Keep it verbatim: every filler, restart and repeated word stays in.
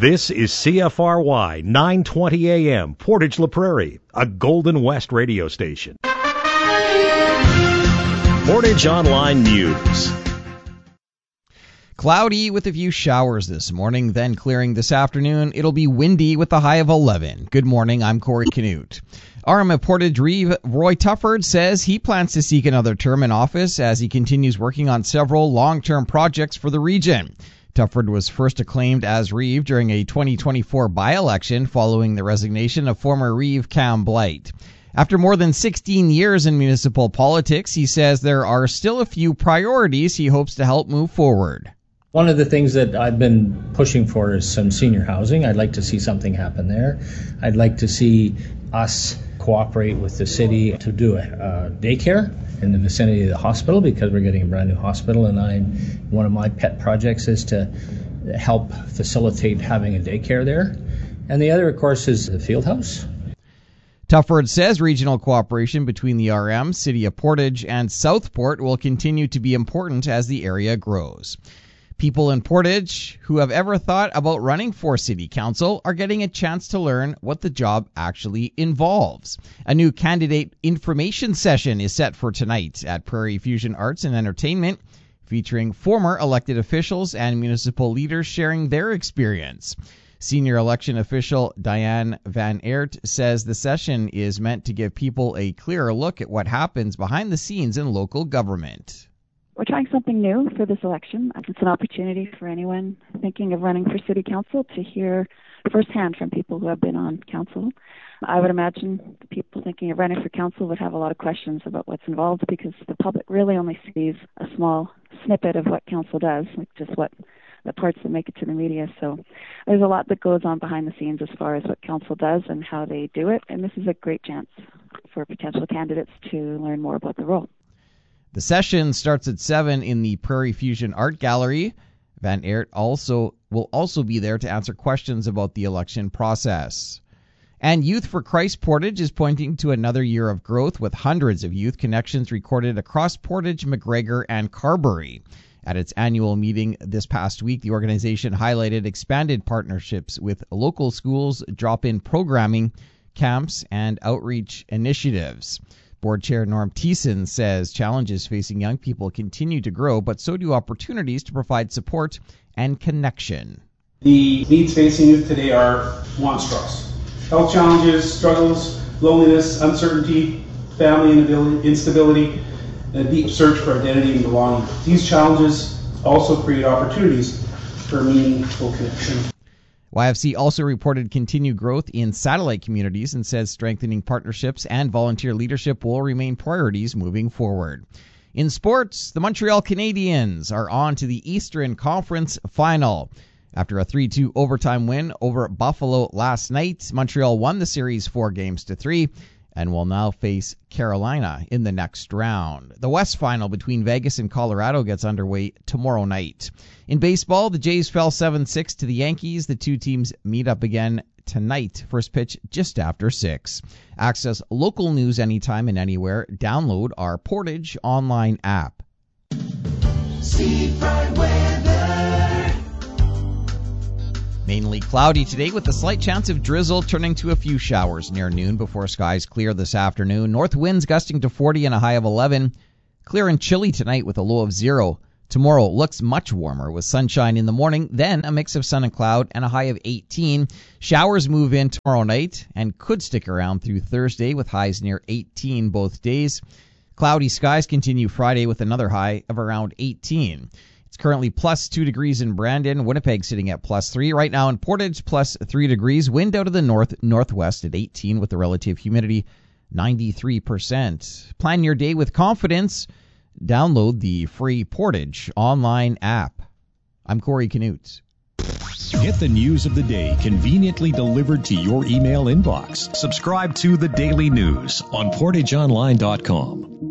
This is C F R Y nine twenty A M, Portage La Prairie, a Golden West radio station. Portage Online News. Cloudy with a few showers this morning, then clearing this afternoon. It'll be windy with a high of eleven. Good morning, I'm Corey Canute. R M of Portage Reeve, Roy Tufford, says he plans to seek another term in office as he continues working on several long-term projects for the region. Tufford was first acclaimed as Reeve during a twenty twenty-four by-election following the resignation of former Reeve Cam Blight. After more than sixteen years in municipal politics, he says there are still a few priorities he hopes to help move forward. One of the things that I've been pushing for is some senior housing. I'd like to see something happen there. I'd like to see us cooperate with the city to do a uh, daycare in the vicinity of the hospital, because we're getting a brand new hospital, and I'm one of my pet projects is to help facilitate having a daycare there. And the other, of course, is the field house. Tufford says regional cooperation between the R M, City of Portage, and Southport will continue to be important as the area grows. People in Portage who have ever thought about running for City Council are getting a chance to learn what the job actually involves. A new candidate information session is set for tonight at Prairie Fusion Arts and Entertainment, featuring former elected officials and municipal leaders sharing their experience. Senior election official Diane Van Aert says the session is meant to give people a clearer look at what happens behind the scenes in local government. We're trying something new for this election. It's an opportunity for anyone thinking of running for city council to hear firsthand from people who have been on council. I would imagine the people thinking of running for council would have a lot of questions about what's involved, because the public really only sees a small snippet of what council does, like just what the parts that make it to the media. So there's a lot that goes on behind the scenes as far as what council does and how they do it, and this is a great chance for potential candidates to learn more about the role. The session starts at seven in the Prairie Fusion Art Gallery. Van Aert also will also be there to answer questions about the election process. And Youth for Christ Portage is pointing to another year of growth, with hundreds of youth connections recorded across Portage, McGregor, and Carberry. At its annual meeting this past week, the organization highlighted expanded partnerships with local schools, drop-in programming, camps, and outreach initiatives. Board Chair Norm Thiessen says challenges facing young people continue to grow, but so do opportunities to provide support and connection. The needs facing youth today are monstrous. Health challenges, struggles, loneliness, uncertainty, family instability, and a deep search for identity and belonging. These challenges also create opportunities for meaningful connection. Y F C also reported continued growth in satellite communities and says strengthening partnerships and volunteer leadership will remain priorities moving forward. In sports, the Montreal Canadiens are on to the Eastern Conference Final. After a three two overtime win over Buffalo last night, Montreal won the series four games to three and will now face Carolina in the next round. The West Final between Vegas and Colorado gets underway tomorrow night. In baseball, the Jays fell seven six to the Yankees. The two teams meet up again tonight. First pitch just after six. Access local news anytime and anywhere. Download our Portage online app. Seafront weather. Mainly cloudy today with a slight chance of drizzle turning to a few showers near noon before skies clear this afternoon. North winds gusting to forty and a high of eleven. Clear and chilly tonight with a low of zero. Tomorrow looks much warmer with sunshine in the morning, then a mix of sun and cloud and a high of eighteen. Showers move in tomorrow night and could stick around through Thursday with highs near eighteen both days. Cloudy skies continue Friday with another high of around eighteen. It's currently plus two degrees in Brandon. Winnipeg sitting at plus three. Right now in Portage, plus three degrees. Wind out of the north-northwest at eighteen with the relative humidity ninety-three percent. Plan your day with confidence. Download the free Portage online app. I'm Corey Canute. Get the news of the day conveniently delivered to your email inbox. Subscribe to The Daily News on portage online dot com.